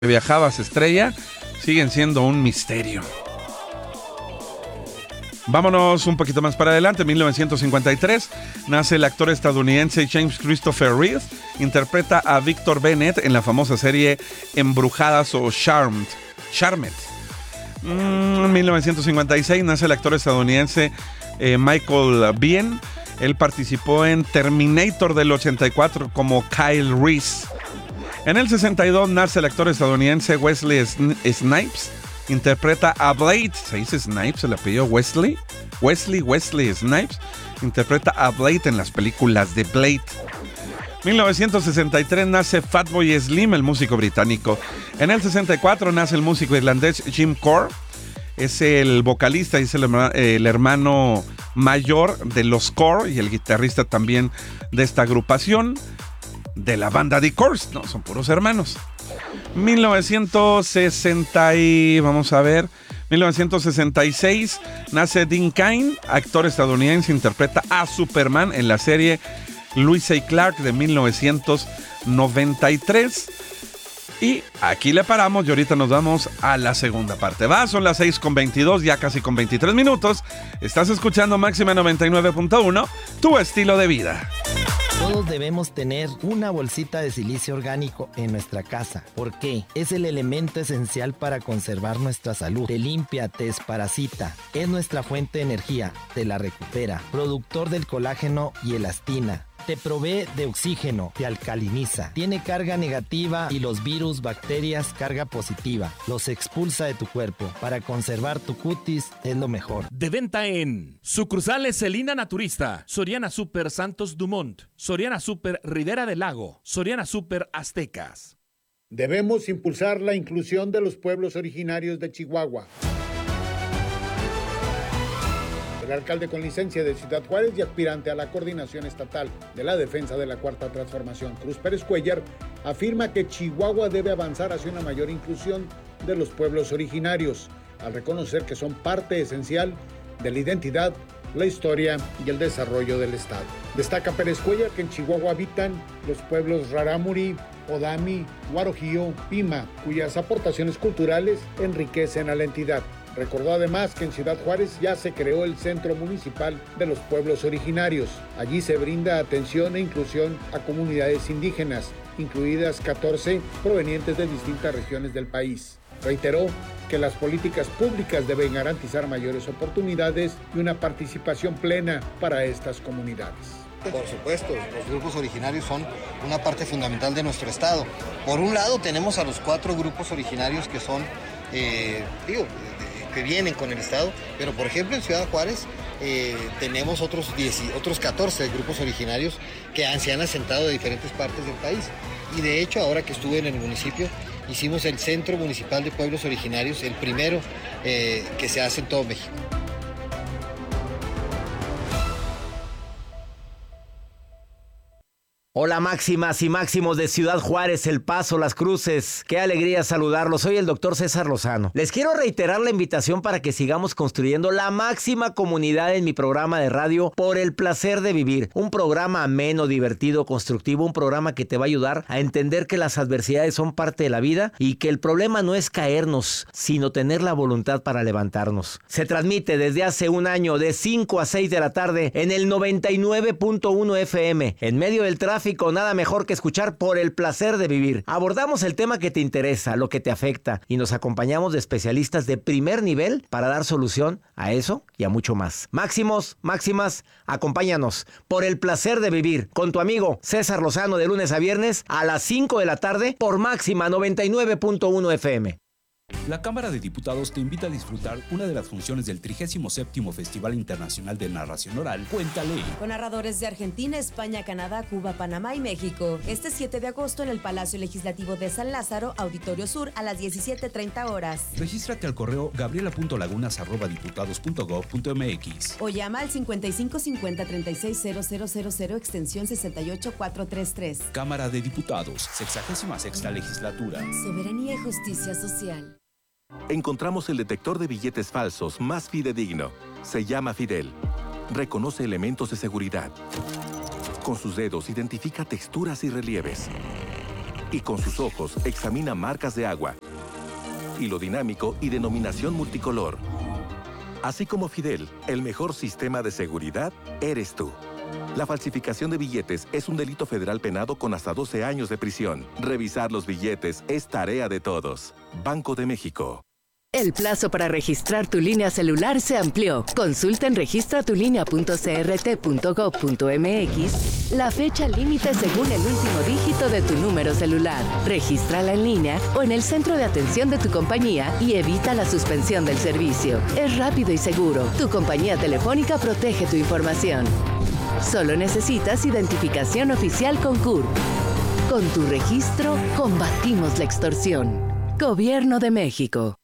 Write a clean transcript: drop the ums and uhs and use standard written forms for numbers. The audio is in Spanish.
viajaba se estrella, siguen siendo un misterio. Vámonos un poquito más para adelante. En 1953 nace el actor estadounidense James Christopher Reeve. Interpreta a Victor Bennett en la famosa serie Embrujadas o Charmed. En 1956 nace el actor estadounidense Michael Biehn. Él participó en Terminator del 84 como Kyle Reese. En el 62 nace el actor estadounidense Wesley Snipes. Interpreta a Blade. ¿Se dice Snipes el apellido Wesley? Wesley Snipes. Interpreta a Blade en las películas de Blade. 1963 nace Fatboy Slim, el músico británico. En el 64 nace el músico irlandés Jim Corr. Es el vocalista y es el hermano mayor de los Corr y el guitarrista también de esta agrupación de la banda The Corrs, ¿no? Son puros hermanos. 1966 nace Dean Cain, actor estadounidense, interpreta a Superman en la serie Lois y Clark de 1993. Y aquí le paramos y ahorita nos vamos a la segunda parte. Son las 6:22, ya casi con 23 minutos. Estás escuchando Máxima 99.1, tu estilo de vida. Todos debemos tener una bolsita de silicio orgánico en nuestra casa. ¿Por qué? Es el elemento esencial para conservar nuestra salud. Te limpia, te desparasita. Es nuestra fuente de energía. Te la recupera. Productor del colágeno y elastina. Te provee de oxígeno, te alcaliniza. Tiene carga negativa y los virus, bacterias, carga positiva. Los expulsa de tu cuerpo. Para conservar tu cutis es lo mejor. De venta en sucursales Celina Naturista, Soriana Super Santos Dumont, Soriana Super Rivera del Lago, Soriana Super Aztecas. Debemos impulsar la inclusión de los pueblos originarios de Chihuahua. El alcalde con licencia de Ciudad Juárez y aspirante a la coordinación estatal de la defensa de la Cuarta Transformación, Cruz Pérez Cuellar, afirma que Chihuahua debe avanzar hacia una mayor inclusión de los pueblos originarios, al reconocer que son parte esencial de la identidad, la historia y el desarrollo del Estado. Destaca Pérez Cuellar que en Chihuahua habitan los pueblos Rarámuri, Odami, Guarojío, Pima, cuyas aportaciones culturales enriquecen a la entidad. Recordó además que en Ciudad Juárez ya se creó el Centro Municipal de los Pueblos Originarios. Allí se brinda atención e inclusión a comunidades indígenas, incluidas 14 provenientes de distintas regiones del país. Reiteró que las políticas públicas deben garantizar mayores oportunidades y una participación plena para estas comunidades. Por supuesto, los grupos originarios son una parte fundamental de nuestro estado. Por un lado tenemos a los 4 grupos originarios que son, que vienen con el estado, pero por ejemplo en Ciudad Juárez tenemos otros 14 grupos originarios que se han asentado de diferentes partes del país. Y de hecho, ahora que estuve en el municipio, hicimos el Centro Municipal de Pueblos Originarios, el primero que se hace en todo México. Hola máximas y máximos de Ciudad Juárez, El Paso, Las Cruces. Qué alegría saludarlos. Soy el doctor César Lozano. Les quiero reiterar la invitación para que sigamos construyendo la máxima comunidad en mi programa de radio Por el Placer de Vivir. Un programa ameno, divertido, constructivo. Un programa que te va a ayudar a entender que las adversidades son parte de la vida y que el problema no es caernos, sino tener la voluntad para levantarnos. Se transmite desde hace un año de 5 a 6 de la tarde en el 99.1 FM. En medio del tráfico, nada mejor que escuchar Por el Placer de Vivir. Abordamos el tema que te interesa, lo que te afecta, y nos acompañamos de especialistas de primer nivel para dar solución a eso y a mucho más. Máximos, máximas, acompáñanos Por el Placer de Vivir con tu amigo César Lozano de lunes a viernes a las 5 de la tarde por Máxima 99.1 FM. La Cámara de Diputados te invita a disfrutar una de las funciones del 37º Festival Internacional de Narración Oral, Cuéntale. Con narradores de Argentina, España, Canadá, Cuba, Panamá y México. Este 7 de agosto en el Palacio Legislativo de San Lázaro, Auditorio Sur, a las 17:30 horas. Regístrate al correo gabriela.lagunas@diputados.gov.mx o llama al 5550-360000 extensión 68433. Cámara de Diputados, 66ª Legislatura. Soberanía y justicia social. Encontramos el detector de billetes falsos más fidedigno. Se llama Fidel. Reconoce elementos de seguridad. Con sus dedos identifica texturas y relieves. y con sus ojos examina marcas de agua, hilo dinámico y denominación multicolor. Así como Fidel, el mejor sistema de seguridad eres tú. La falsificación de billetes es un delito federal penado con hasta 12 años de prisión. Revisar los billetes es tarea de todos. Banco de México. El plazo para registrar tu línea celular se amplió. Consulta en registratulínea.crt.gov.mx la fecha límite según el último dígito de tu número celular. Regístrala en línea o en el centro de atención de tu compañía y evita la suspensión del servicio. Es rápido y seguro. Tu compañía telefónica protege tu información. Solo necesitas identificación oficial con CURP. Con tu registro, combatimos la extorsión. Gobierno de México.